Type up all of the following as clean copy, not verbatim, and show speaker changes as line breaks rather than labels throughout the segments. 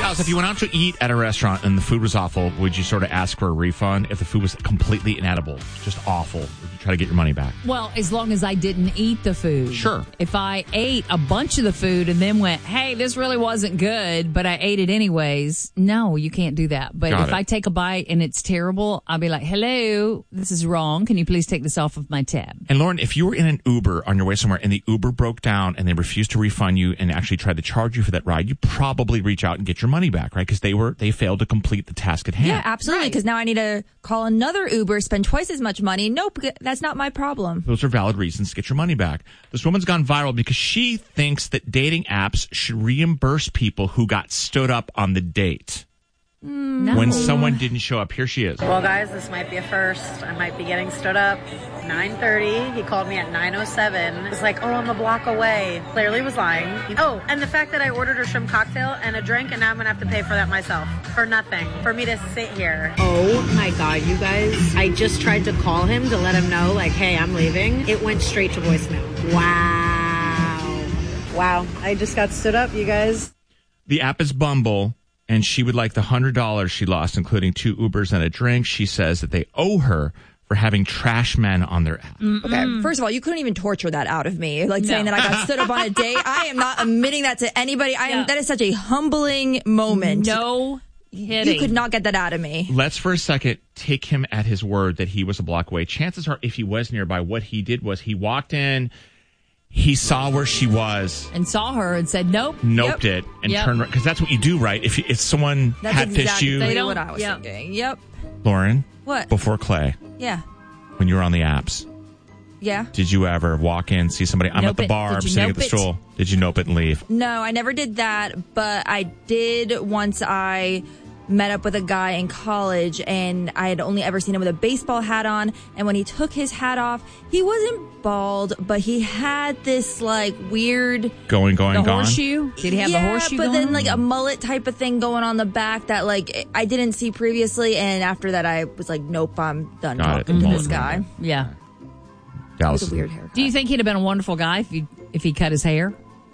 Dallas, if you went out to eat at a restaurant and the food was awful, would you sort of ask for a refund if the food was completely inedible, just awful? Would you try to get your money back?
Well, as long as I didn't eat the food.
Sure.
If I ate a bunch of the food and then went, hey, this really wasn't good, but I ate it anyways, no, you can't do that. But if I take a bite and it's terrible, I'll be like, hello, this is wrong. Can you please take this off of my tab?
And Lauren, if you were in an Uber on your way somewhere and the Uber broke down and they refused to refund you and actually tried to charge you for that ride, you probably reach out and get your money back, right? Because they failed to complete the task at hand.
Yeah, absolutely. Because now I need to call another Uber, spend twice as much money. Nope, that's not my problem.
Those are valid reasons to get your money back. This woman's gone viral because she thinks that dating apps should reimburse people who got stood up on the date.
No.
When someone didn't show up. Here she is.
Well, guys, this might be a first. I might be getting stood up. 9:30. He called me at 9:07. It's like, oh, I'm a block away. Clearly was lying. Oh, and the fact that I ordered a shrimp cocktail and a drink, and now I'm going to have to pay for that myself. For nothing. For me to sit here. Oh, my God, you guys. I just tried to call him to let him know, like, hey, I'm leaving. It went straight to voicemail. Wow. I just got stood up, you guys.
The app is Bumble. And she would like the $100 she lost, including 2 Ubers and a drink. She says that they owe her for having trash men on their app.
Okay, first of all, you couldn't even torture that out of me. Like saying that I got stood up on a date. I am not admitting that to anybody. That is such a humbling moment.
No kidding.
You could not get that out of me.
Let's for a second take him at his word that he was a block away. Chances are, if he was nearby, what he did was he walked in, he saw where she was.
And saw her and said, nope.
Noped it and turned around. Because that's what you do, right? If someone had fished you.
That's exactly what I was thinking. Yep.
Lauren.
What?
Before Clay.
Yeah.
When you were on the apps.
Yeah.
Did you ever walk in, see somebody, I'm at the bar, I'm sitting at the stool. Did you nope it and leave?
No, I never did that. But I did once I met up with a guy in college, and I had only ever seen him with a baseball hat on. And when he took his hat off, he wasn't bald, but he had this like weird
gone
horseshoe. Did he have the horseshoe?
But
going
then like a mullet type of thing going on the back that like I didn't see previously. And after that, I was like, nope, I'm done talking to this guy.
Yeah,
Dallas
with a weird haircut.
Do you think he'd have been a wonderful guy if he cut his hair?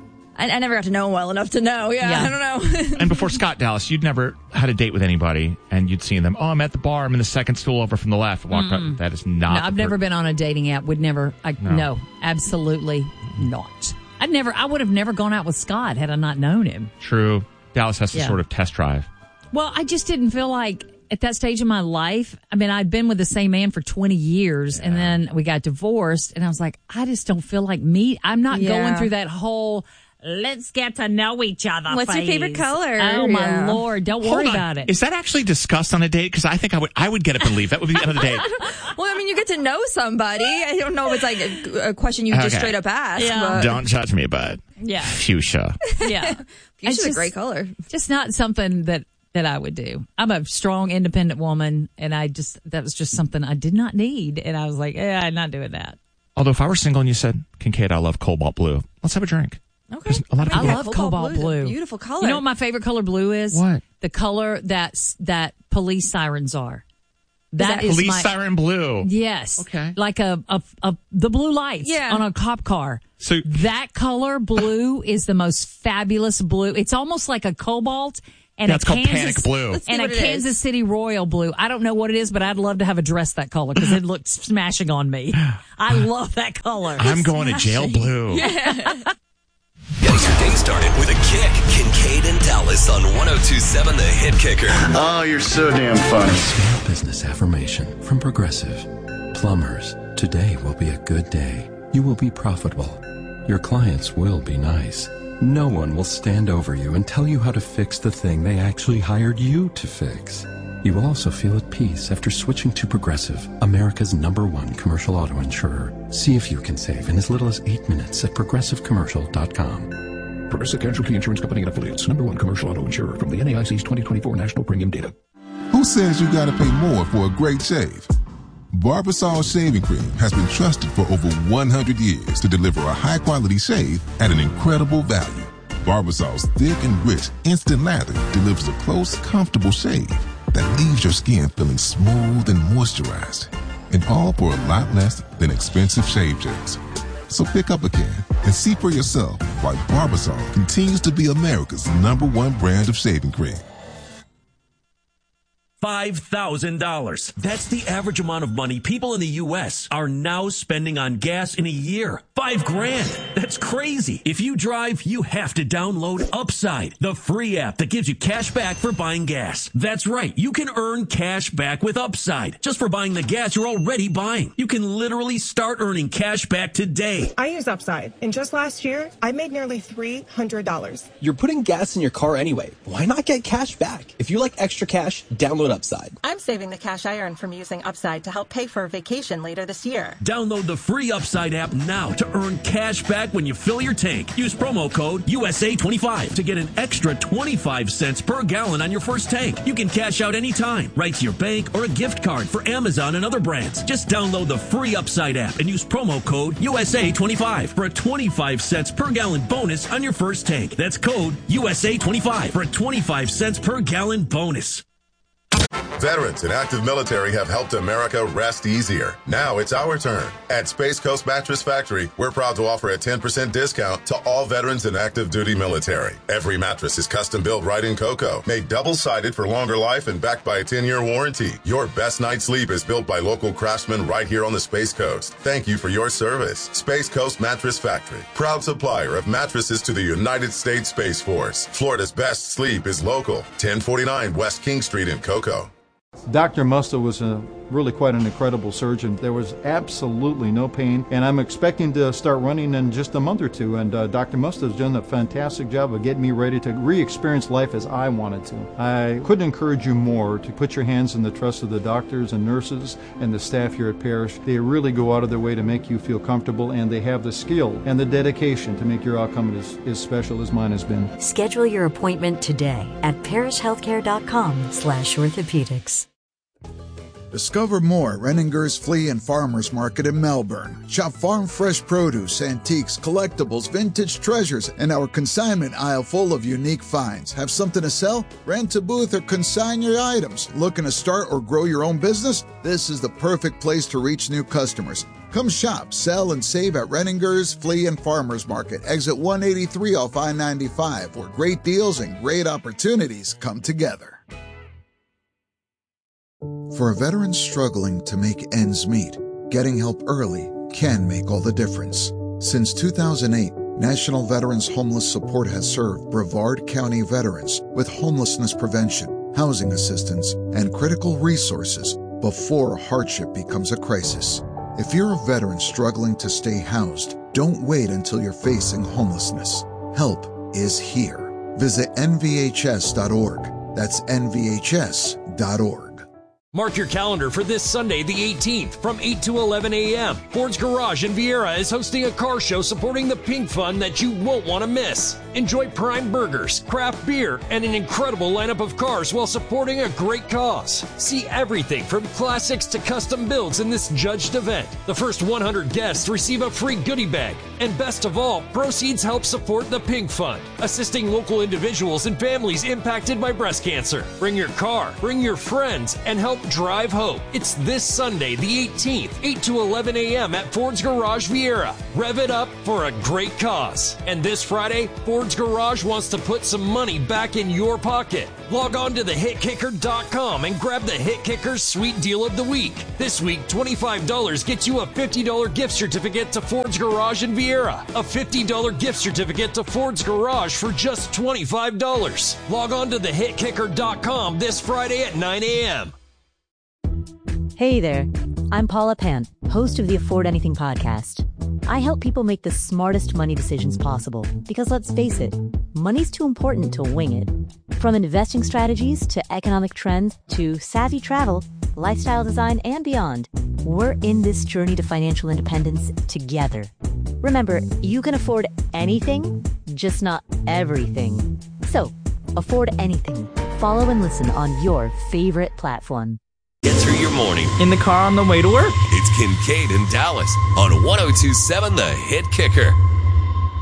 I never got to know him well enough to know. Yeah. I don't know.
And before Scott, Dallas, you'd never had a date with anybody and you'd seen them. Oh, I'm at the bar. I'm in the second stool over from the left. Walked up. That is not.
No, I've never been on a dating app. Would never. No, absolutely not. I would have never gone out with Scott had I not known him.
True. Dallas has to sort of test drive.
Well, I just didn't feel like at that stage of my life, I mean, I'd been with the same man for 20 years and then we got divorced and I was like, I just don't feel like me. I'm not going through that whole let's get to know each other.
What's your favorite color?
Oh, my Lord. Don't worry about it.
Is that actually discussed on a date? Because I think I would get up and leave. That would be the end of the date.
Well, I mean, you get to know somebody. I don't know if it's like a question you just straight up ask.
Yeah.
But
Don't judge me, bud.
Yeah.
Fuchsia.
Yeah.
Fuchsia's a great color.
Just not something that I would do. I'm a strong, independent woman, and that was just something I did not need. And I was like, I'm not doing that.
Although if I were single and you said, Kincaid, I love cobalt blue, let's have a drink.
Okay.
A lot of people
I love cobalt blue.
Beautiful color.
You know what my favorite color blue is?
What?
The color that police sirens are.
That
is
police siren blue.
Yes.
Okay.
Like the blue lights on a cop car.
So
that color blue is the most fabulous blue. It's almost like a cobalt. And
that's called panic blue.
And a Kansas City Royal blue. I don't know what it is, but I'd love to have a dress that color because it looks smashing on me. I love that color.
I'm going to jail blue.
Yeah.
Getting your day started with a kick. Kincaid and Dallas on 102.7 The Hit Kicker.
Oh, you're so damn funny.
Small business affirmation from Progressive. Plumbers, today will be a good day. You will be profitable. Your clients will be nice. No one will stand over you and tell you how to fix the thing they actually hired you to fix. You will also feel at peace after switching to Progressive, America's #1 commercial auto insurer. See if you can save in as little as 8 minutes at progressivecommercial.com.
Progressive Casualty Insurance Company and Affiliates, #1 commercial auto insurer from the NAIC's 2024 National Premium Data.
Who says you gotta pay more for a great shave? Barbasol Shaving Cream has been trusted for over 100 years to deliver a high-quality shave at an incredible value. Barbasol's thick and rich instant lather delivers a close, comfortable shave that leaves your skin feeling smooth and moisturized. And all for a lot less than expensive shave gels. So pick up a can and see for yourself why Barbasol continues to be America's #1 brand of shaving cream.
$5,000. That's the average amount of money people in the U.S. are now spending on gas in a year. $5,000. That's crazy. If you drive, you have to download Upside, the free app that gives you cash back for buying gas. That's right. You can earn cash back with Upside just for buying the gas you're already buying. You can literally start earning cash back today.
I use Upside, and just last year, I made nearly $300.
You're putting gas in your car anyway. Why not get cash back? If you like extra cash, download Upside.
I'm saving the cash I earn from using Upside to help pay for a vacation later this year.
Download the free Upside app now to earn cash back when you fill your tank. Use promo code USA25 to get an extra 25 cents per gallon on your first tank. You can cash out anytime, right to your bank or a gift card for Amazon and other brands. Just download the free Upside app and use promo code USA25 for a 25 cents per gallon bonus on your first tank. That's code USA25 for a 25 cents per gallon bonus.
Veterans and active military have helped America rest easier. Now it's our turn. At Space Coast Mattress Factory, we're proud to offer a 10% discount to all veterans and active duty military. Every mattress is custom built right in cocoa, made double-sided for longer life and backed by a 10-year warranty. Your best night's sleep is built by local craftsmen right here on the Space Coast. Thank you for your service. Space Coast Mattress Factory, proud supplier of mattresses to the United States Space Force. Florida's best sleep is local. 1049 West King Street in Cocoa.
Dr. Musto was really quite an incredible surgeon. There was absolutely no pain, and I'm expecting to start running in just a month or two, and Dr. Musto has done a fantastic job of getting me ready to re-experience life as I wanted to. I couldn't encourage you more to put your hands in the trust of the doctors and nurses and the staff here at Parrish. They really go out of their way to make you feel comfortable, and they have the skill and the dedication to make your outcome as special as mine has been.
Schedule your appointment today at parrishhealthcare.com/orthopedics.
Discover more at Renninger's Flea and Farmers Market in Melbourne. Shop farm fresh produce, antiques, collectibles, vintage treasures, and our consignment aisle full of unique finds. Have something to sell? Rent a booth or consign your items. Looking to start or grow your own business? This is the perfect place to reach new customers. Come shop, sell, and save at Renninger's Flea and Farmers Market, exit 183 off I-95, where great deals and great opportunities come together. For a veteran struggling to make ends meet, getting help early can make all the difference. Since 2008, National Veterans Homeless Support has served Brevard County veterans with homelessness prevention, housing assistance, and critical resources before hardship becomes a crisis. If you're a veteran struggling to stay housed, don't wait until you're facing homelessness. Help is here. Visit nvhs.org. That's nvhs.org.
Mark your calendar for this Sunday, the 18th, from 8 to 11 a.m. Ford's Garage in Vieira is hosting a car show supporting the Pink Fund that you won't want to miss. Enjoy prime burgers, craft beer, and an incredible lineup of cars while supporting a great cause. See everything from classics to custom builds in this judged event. The first 100 guests receive a free goodie bag. And best of all, proceeds help support the Pink Fund, assisting local individuals and families impacted by breast cancer. Bring your car, bring your friends, and help drive hope. It's this Sunday, the 18th, 8 to 11 a.m. at Ford's Garage Vieira. Rev it up for a great cause. And this Friday, Ford's Garage wants to put some money back in your pocket. Log on to thehitkicker.com and grab the Hit Kicker's Sweet Deal of the Week. This week, $25 gets you a $50 gift certificate to Ford's Garage in Vieira. A $50 gift certificate to Ford's Garage for just $25. Log on to thehitkicker.com this Friday at 9 a.m.
Hey there, I'm Paula Pant, host of the Afford Anything podcast. I help people make the smartest money decisions possible because, let's face it, money's too important to wing it. From investing strategies to economic trends to savvy travel, lifestyle design, and beyond, we're in this journey to financial independence together. Remember, you can afford anything, just not everything. So, afford anything. Follow and listen on your favorite platform.
Get through your morning.
In the car on the way to work.
It's Kincaid and Dallas on 102.7 The Hit Kicker.